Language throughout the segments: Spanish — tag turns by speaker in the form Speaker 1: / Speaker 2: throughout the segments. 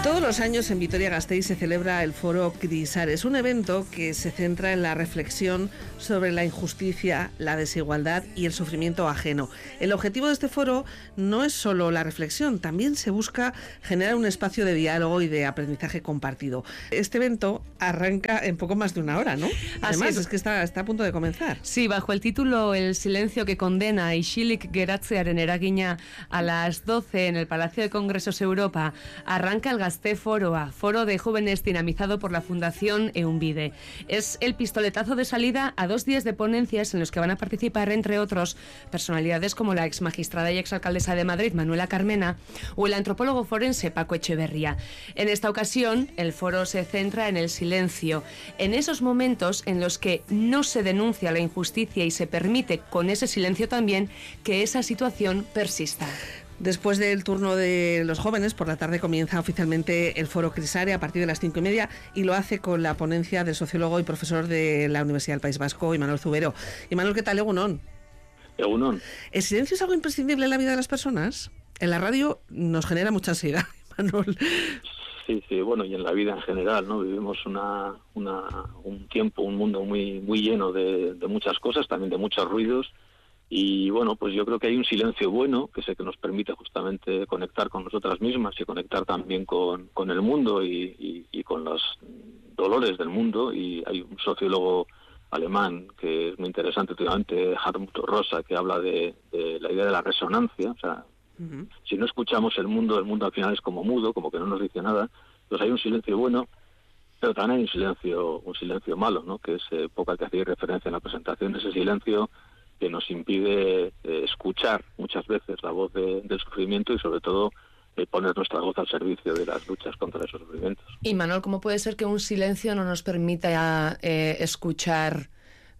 Speaker 1: Todos los años en Vitoria-Gasteiz se celebra el Foro Crisares, un evento que se centra en la reflexión sobre la injusticia, la desigualdad y el sufrimiento ajeno. El objetivo de este foro no es solo la reflexión, también se busca generar un espacio de diálogo y de aprendizaje compartido. Este evento arranca en poco más de una hora, ¿no? Además, es que está a punto de comenzar.
Speaker 2: Sí, bajo el título El silencio que condena, isilik geratzearen eragina, a las 12 en el Palacio de Congresos Europa, arranca el Gazte-Foroa, foro de jóvenes dinamizado por la Fundación Eunbide. Es el pistoletazo de salida a 2 días de ponencias en los que van a participar, entre otros, personalidades como la ex magistrada y exalcaldesa de Madrid, Manuela Carmena, o el antropólogo forense Paco Echeverría. En esta ocasión, el foro se centra en el silencio, en esos momentos en los que no se denuncia la injusticia y se permite, con ese silencio también, que esa situación persista.
Speaker 1: Después del turno de los jóvenes, por la tarde comienza oficialmente el Foro Crisares a partir de las 5:30 y lo hace con la ponencia del sociólogo y profesor de la Universidad del País Vasco, Imanol Zubero. Imanol, ¿qué tal? Egunon.
Speaker 3: Egunon.
Speaker 1: ¿El silencio es algo imprescindible en la vida de las personas? En la radio nos genera mucha ansiedad, Imanol.
Speaker 3: Sí, bueno, y en la vida en general, ¿no? Vivimos un tiempo, un mundo muy lleno de muchas cosas, también de muchos ruidos. Y bueno, pues yo creo que hay un silencio bueno, que es el que nos permite justamente conectar con nosotras mismas y conectar también con el mundo y con los dolores del mundo. Y hay un sociólogo alemán que es muy interesante últimamente, Hartmut Rosa, que habla de la idea de la resonancia. O sea, si no escuchamos el mundo al final es como mudo, como que no nos dice nada. Pues hay un silencio bueno, pero también hay un silencio malo, ¿no? Que es poco al que hacía referencia en la presentación, ese silencio que nos impide escuchar muchas veces la voz del sufrimiento y sobre todo poner nuestra voz al servicio de las luchas contra esos sufrimientos.
Speaker 2: Y Manuel, ¿cómo puede ser que un silencio no nos permita escuchar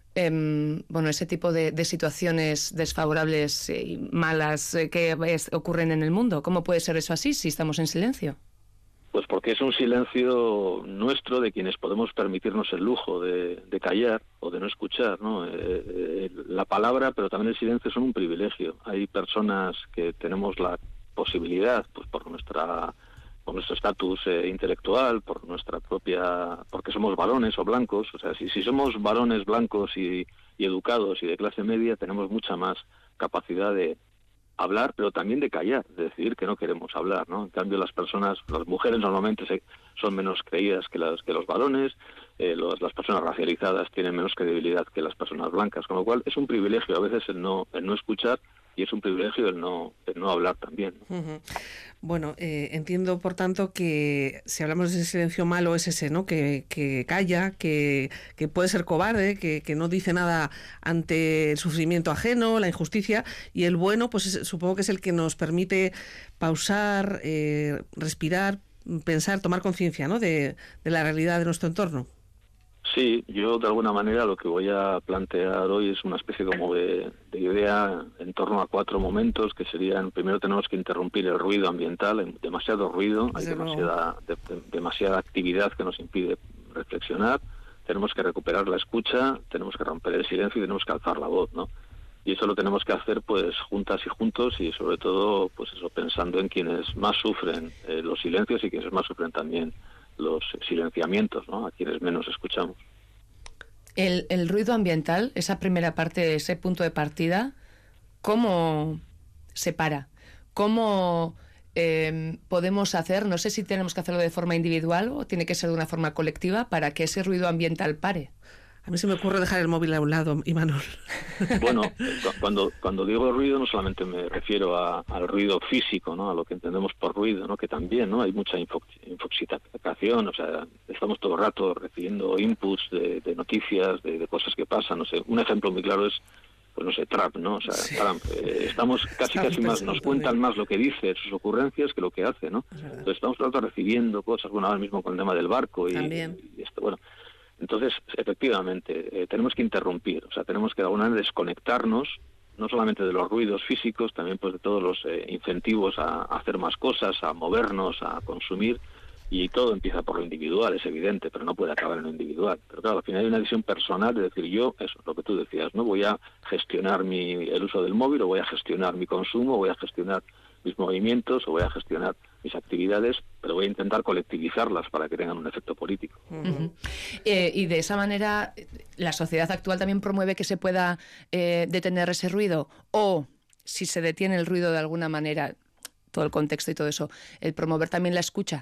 Speaker 2: ese tipo de situaciones desfavorables y malas que ocurren en el mundo? ¿Cómo puede ser eso así si estamos en silencio?
Speaker 3: Pues porque es un silencio nuestro de quienes podemos permitirnos el lujo de callar o de no escuchar, ¿no? La palabra, pero también el silencio son un privilegio. Hay personas que tenemos la posibilidad, pues por nuestro estatus intelectual, porque somos varones o blancos. O sea, si somos varones blancos y educados y de clase media, tenemos mucha más capacidad de hablar, pero también de callar, de decidir que no queremos hablar, ¿no? En cambio, las mujeres normalmente son menos creídas que los varones, las personas racializadas tienen menos credibilidad que las personas blancas, con lo cual es un privilegio a veces el no escuchar y es un privilegio el no hablar también, ¿no?
Speaker 1: Uh-huh. Bueno, entiendo, por tanto, que si hablamos de ese silencio malo es ese, ¿no? Que calla, que puede ser cobarde, que no dice nada ante el sufrimiento ajeno, la injusticia, y el bueno, pues supongo que es el que nos permite pausar, respirar, pensar, tomar conciencia, ¿no? de la realidad de nuestro entorno.
Speaker 3: Sí, yo de alguna manera lo que voy a plantear hoy es una especie como de idea en torno a 4 momentos que serían: primero tenemos que interrumpir el ruido ambiental, hay demasiado ruido, hay demasiada actividad que nos impide reflexionar, tenemos que recuperar la escucha, tenemos que romper el silencio y tenemos que alzar la voz, ¿no? Y eso lo tenemos que hacer pues juntas y juntos y sobre todo pues eso, pensando en quienes más sufren los silencios y quienes más sufren también los silenciamientos, ¿no? A quienes menos escuchamos.
Speaker 2: El ruido ambiental, esa primera parte, ese punto de partida, ¿cómo se para? ¿Cómo podemos hacer? No sé si tenemos que hacerlo de forma individual o tiene que ser de una forma colectiva para que ese ruido ambiental pare.
Speaker 1: A mí se me ocurre dejar el móvil a un lado, Imanol.
Speaker 3: Bueno, cuando digo ruido no solamente me refiero al ruido físico, ¿no? A lo que entendemos por ruido, ¿no? Que también, ¿no? Hay mucha infoxicación, o sea, estamos todo el rato recibiendo inputs de noticias, de cosas que pasan, no sé. Un ejemplo muy claro es, pues no sé, Trump, ¿no? O sea, sí. Trump, estamos casi más, nos cuentan más lo que dice, sus ocurrencias, que lo que hace, ¿no? Entonces estamos todo el rato recibiendo cosas, bueno, ahora mismo con el tema del barco y esto, bueno. Entonces, efectivamente, tenemos que interrumpir, o sea, tenemos que de alguna manera desconectarnos, no solamente de los ruidos físicos, también pues de todos los incentivos a hacer más cosas, a movernos, a consumir, y todo empieza por lo individual, es evidente, pero no puede acabar en lo individual. Pero claro, al final hay una decisión personal de decir, yo, eso, lo que tú decías, no voy a gestionar el uso del móvil, o voy a gestionar mi consumo, o voy a gestionar mis movimientos, o voy a gestionar mis actividades, pero voy a intentar colectivizarlas para que tengan un efecto político.
Speaker 4: Y de esa manera, ¿la sociedad actual también promueve que se pueda detener ese ruido? O, si se detiene el ruido de alguna manera, todo el contexto y todo eso, ¿el promover también la escucha?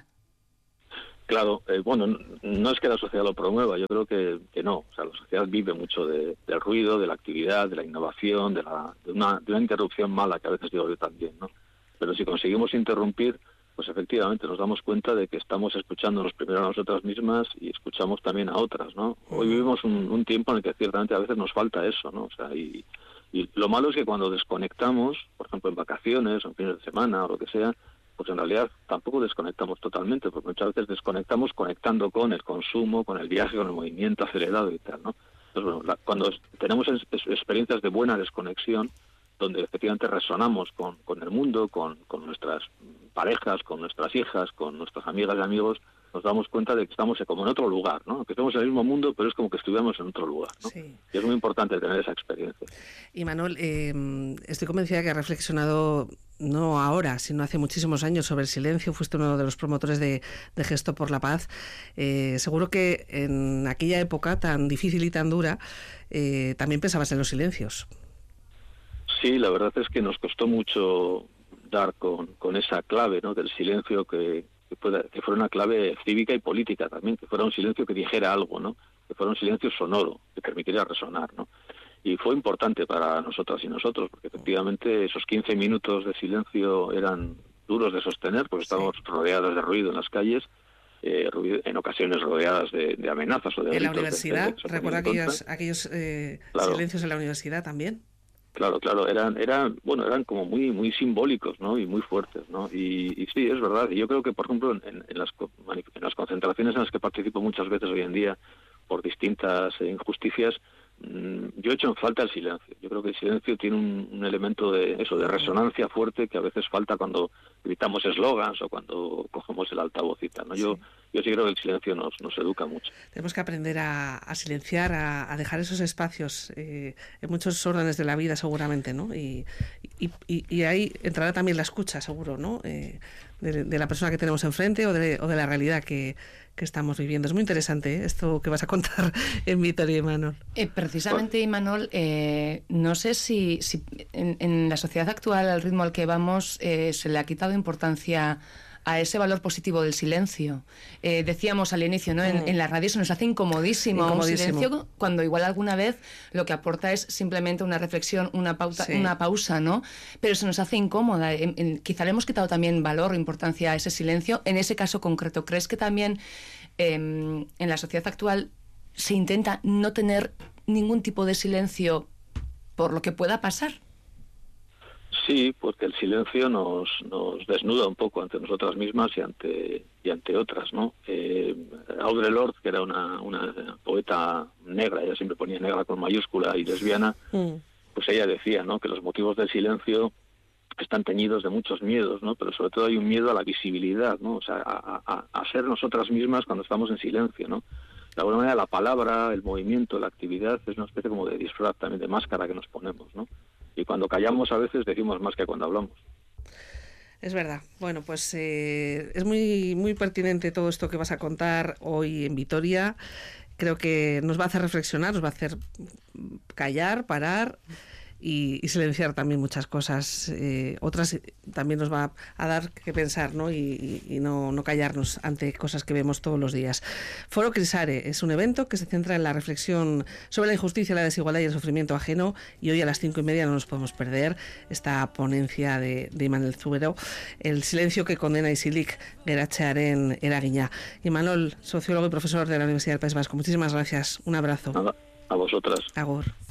Speaker 3: Claro, bueno, no es que la sociedad lo promueva, yo creo que no. O sea, la sociedad vive mucho del ruido, de la actividad, de la innovación, de una interrupción mala, que a veces digo yo también, ¿no? Pero si conseguimos interrumpir, pues efectivamente nos damos cuenta de que estamos escuchándonos primero a nosotras mismas y escuchamos también a otras, ¿no? Hoy vivimos un tiempo en el que ciertamente a veces nos falta eso, ¿no? O sea, y lo malo es que cuando desconectamos, por ejemplo en vacaciones o en fines de semana o lo que sea, pues en realidad tampoco desconectamos totalmente, porque muchas veces desconectamos conectando con el consumo, con el viaje, con el movimiento acelerado y tal, ¿no? Entonces, bueno, cuando tenemos experiencias de buena desconexión, donde efectivamente resonamos con el mundo, con nuestras parejas, con nuestras hijas, con nuestras amigas y amigos, nos damos cuenta de que estamos como en otro lugar, ¿no? Que estamos en el mismo mundo, pero es como que estuviéramos en otro lugar, ¿no?
Speaker 1: Sí.
Speaker 3: Y es muy importante tener esa experiencia.
Speaker 1: Y Manuel, estoy convencida que has reflexionado no ahora, sino hace muchísimos años sobre el silencio. Fuiste uno de los promotores de Gesto por la Paz. Seguro que en aquella época tan difícil y tan dura, también pensabas en los silencios.
Speaker 3: Sí, la verdad es que nos costó mucho dar con esa clave, ¿no? Del silencio que fuera una clave cívica y política también, que fuera un silencio que dijera algo, ¿no? Que fuera un silencio sonoro, que permitiera resonar, ¿no? Y fue importante para nosotras y nosotros, porque efectivamente esos 15 minutos de silencio eran duros de sostener, porque estábamos rodeados de ruido en las calles, en ocasiones rodeadas de amenazas o de...
Speaker 1: En la universidad, recuerda aquellos
Speaker 3: claro.
Speaker 1: Silencios en la universidad también.
Speaker 3: Claro, eran como muy simbólicos, ¿no? Y muy fuertes, ¿no? Y sí, es verdad. Y yo creo que, por ejemplo, en las concentraciones en las que participo muchas veces hoy en día por distintas injusticias, yo he hecho en falta el silencio. Yo creo que el silencio tiene un elemento de resonancia fuerte que a veces falta cuando gritamos eslogans o cuando cogemos el altavoz y tal, ¿no? Yo sí creo que el silencio nos educa mucho.
Speaker 1: Tenemos que aprender a silenciar, a dejar esos espacios en muchos órdenes de la vida seguramente, ¿no? Y ahí entrará también la escucha, seguro, ¿no? De la persona que tenemos enfrente o de la realidad que estamos viviendo. Es muy interesante esto que vas a contar en Vitoria, Imanol.
Speaker 4: Precisamente, Imanol, no sé si en la sociedad actual, al ritmo al que vamos, se le ha quitado importancia a ese valor positivo del silencio. Decíamos al inicio, ¿no? En la radio se nos hace incomodísimo un silencio, cuando igual alguna vez lo que aporta es simplemente una reflexión, una pausa, ¿no? Pero se nos hace incómoda. Quizá le hemos quitado también valor o importancia a ese silencio. En ese caso concreto, ¿crees que también en la sociedad actual se intenta no tener ningún tipo de silencio por lo que pueda pasar?
Speaker 3: Sí, porque el silencio nos desnuda un poco ante nosotras mismas y ante otras, ¿no? Audre Lorde, que era una poeta negra, ella siempre ponía negra con mayúscula y lesbiana, pues ella decía, ¿no? Que los motivos del silencio están teñidos de muchos miedos, ¿no? Pero sobre todo hay un miedo a la visibilidad, ¿no? O sea, a ser nosotras mismas cuando estamos en silencio, ¿no? De alguna manera la palabra, el movimiento, la actividad es una especie como de disfraz también, de máscara que nos ponemos, ¿no? Y cuando callamos a veces decimos más que cuando hablamos.
Speaker 1: Es verdad. Bueno, pues es muy, muy pertinente todo esto que vas a contar hoy en Vitoria. Creo que nos va a hacer reflexionar, nos va a hacer callar, parar y silenciar también muchas cosas. Otras también nos va a dar que pensar, ¿no? Y no callarnos ante cosas que vemos todos los días. Foro Crisare es un evento que se centra en la reflexión sobre la injusticia, la desigualdad y el sufrimiento ajeno, y hoy a las 5:30 no nos podemos perder esta ponencia de Imanol Zubero, El silencio que condena isilik geratzearen eragina. Imanol, sociólogo y profesor de la Universidad del País Vasco, muchísimas gracias. Un abrazo.
Speaker 3: Nada, a vosotras.
Speaker 1: Agur.